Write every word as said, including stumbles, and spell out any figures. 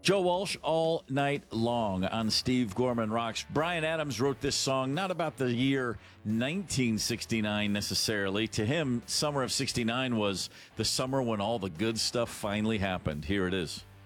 Joe Walsh all night long on Steve Gorman Rocks. Bryan Adams wrote this song not about the year nineteen sixty-nine necessarily. To him, summer of sixty-nine was the summer when all the good stuff finally happened. Here it is.